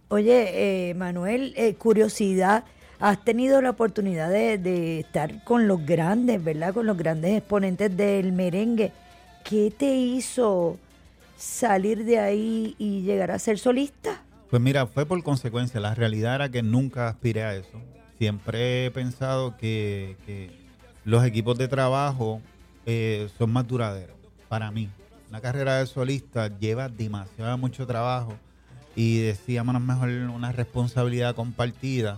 Oye, Manuel, curiosidad, has tenido la oportunidad de estar con los grandes, ¿verdad? Con los grandes exponentes del merengue. ¿Qué te hizo salir de ahí y llegar a ser solista? Pues mira, fue por consecuencia. La realidad era que nunca aspiré a eso. Siempre he pensado que los equipos de trabajo son más duraderos para mí. Una carrera de solista lleva demasiado mucho trabajo y decíamos mejor una responsabilidad compartida.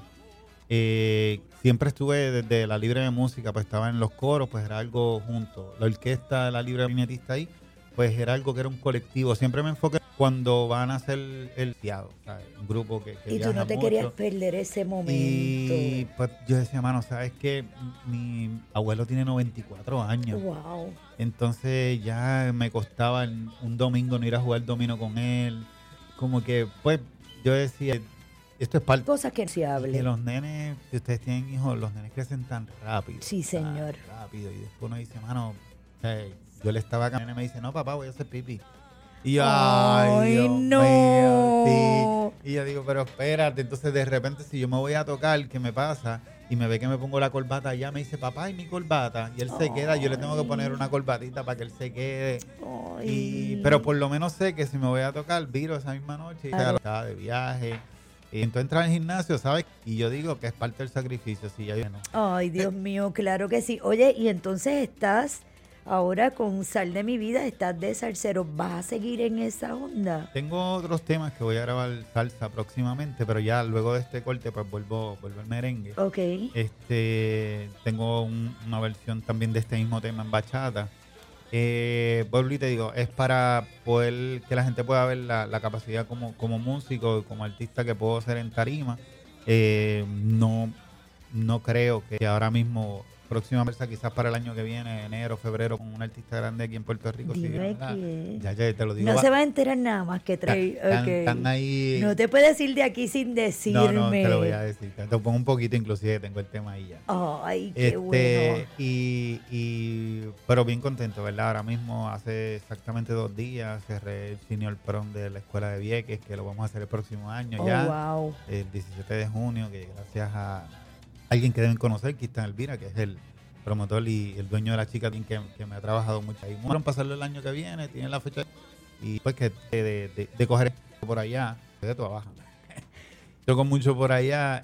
Siempre estuve desde la Libre de Música, pues estaba en los coros, pues era algo junto. La orquesta de la Libre de Vinetista ahí, pues era algo que era un colectivo. Siempre me enfoqué cuando van a hacer el teatro, ¿sabes? Un grupo que Y tú viaja no te mucho. querías perder ese momento. Y pues yo decía, mano, ¿sabes qué? Mi abuelo tiene 94 años. Wow. Entonces ya me costaba un domingo no ir a jugar dominó con él. Como que, pues, yo decía, esto es parte Cosas que se de hablen. los nenes, si ustedes tienen hijos, los nenes crecen tan rápido. Sí, señor. Tan rápido. Y después uno dice, mano, o sea, yo le estaba acá, el nene me dice, no, papá, voy a hacer pipí. Y yo, ay, Dios no. mío, sí. Y yo digo, pero espérate, entonces de repente si yo me voy a tocar, ¿qué me pasa? Y me ve que me pongo la corbata allá, me dice, papá, ¿y mi corbata? Y él se queda, yo le tengo que poner una corbatita para que él se quede. Pero por lo menos sé que si me voy a tocar, viro esa misma noche, y estaba de viaje. Y entonces entrar al gimnasio, ¿sabes? Y yo digo que es parte del sacrificio, si ya no. Ay, Dios mío, claro que sí. Oye, y entonces estás ahora con Sal de mi vida, estás de salsero. ¿Vas a seguir en esa onda? Tengo otros temas que voy a grabar salsa próximamente, pero ya luego de este corte pues vuelvo al merengue. Ok. Tengo una versión también de este mismo tema en bachata. Vuelvo y te digo, es para poder que la gente pueda ver la capacidad como músico, como artista que puedo ser en tarima. No creo que ahora mismo, próxima vez, quizás para el año que viene, enero, febrero, con un artista grande aquí en Puerto Rico. Dime ¿verdad? quién. Ya te lo digo. No se va a enterar nada más que trae. Están ahí. No te puedes ir de aquí sin decirme. No, te lo voy a decir. Te pongo un poquito, inclusive tengo el tema ahí ya. Ay, qué bueno. Pero bien contento, ¿verdad? Ahora mismo, hace exactamente 2 días, cerré el Senior Prom de la Escuela de Vieques, que lo vamos a hacer el próximo año ya. Wow. El 17 de junio, que gracias a alguien que deben conocer, Cristian Elvira, que es el promotor y el dueño de la chica que me ha trabajado mucho ahí. Vamos a pasarlo el año que viene, tienen la fecha y pues que de coger por allá, de toda baja. Toco mucho por allá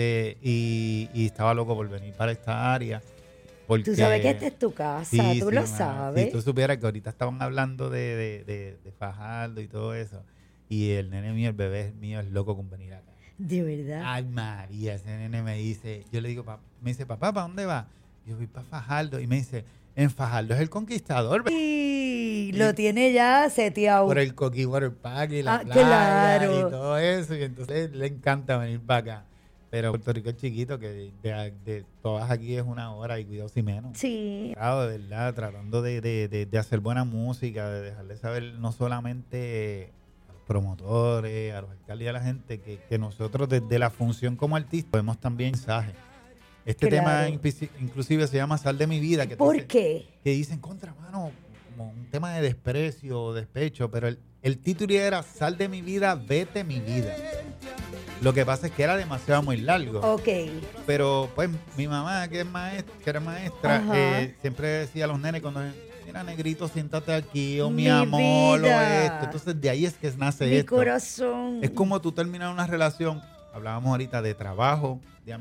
y estaba loco por venir para esta área. Porque, tú sabes que esta es tu casa, sí, tú sí, lo sabes. Si tú supieras que ahorita estaban hablando de Fajardo y todo eso, y el nene mío, el bebé mío es loco con venir acá. De verdad. Ay, María, ese nene me dice, yo le digo, me dice, papá, ¿para dónde va? Yo voy para Fajardo. Y me dice, en Fajardo es el Conquistador. Y lo tiene ya seteado. Por el Coqui Water Park y la playa claro. y todo eso. Y entonces le encanta venir para acá. Pero Puerto Rico es chiquito, que de todas aquí es 1 hora y cuidado si menos. Sí. Claro, de verdad, tratando de hacer buena música, de dejarle saber no solamente promotores, a los alcaldes y a la gente que nosotros desde la función como artistas podemos también mensaje. Este tema inclusive se llama Sal de mi vida. ¿Por qué? Que dicen contra mano, como un tema de desprecio o despecho, pero el título era Sal de mi vida, vete mi vida. Lo que pasa es que era demasiado muy largo. Ok. Pero pues mi mamá, que era maestra, siempre decía a los nenes cuando mira, negrito, siéntate aquí, o mi amor, o esto. Entonces de ahí es que nace esto. Mi corazón. Es como tú terminar una relación, hablábamos ahorita de trabajo,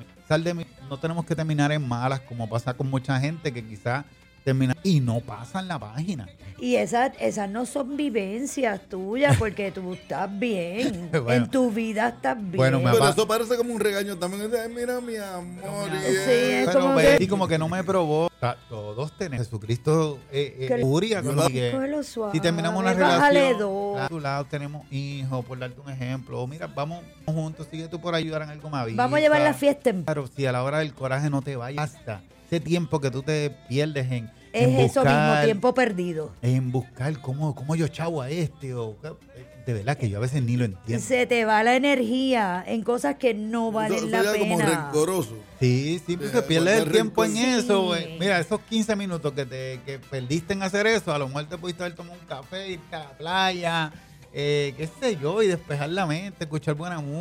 no tenemos que terminar en malas, como pasa con mucha gente que quizás termina y no pasan la página. Y esas no son vivencias tuyas, porque tú estás bien. Bueno, en tu vida estás bien. Bueno, pero eso parece como un regaño también. Mira, mi amor. Sí, es pero como pues, que... y como que no me probó. Todos tenemos Jesucristo, furia. Si terminamos una relación, a tu lado tenemos hijos, por darte un ejemplo. O mira, vamos juntos, sigue tú por ayudar en algo más. Vamos a llevar la fiesta en... Claro, si a la hora del coraje no te vayas, hasta ese tiempo que tú te pierdes en eso buscar, mismo, tiempo perdido. En buscar cómo yo chavo a este. De verdad que yo a veces ni lo entiendo. Se te va la energía en cosas que no valen la pena. Como rencoroso. Sí, pues se pierde el tiempo en eso. Güey. Mira, esos 15 minutos que perdiste en hacer eso, a lo mejor te pudiste haber tomado un café, irte a la playa, qué sé yo, y despejar la mente, escuchar buena música.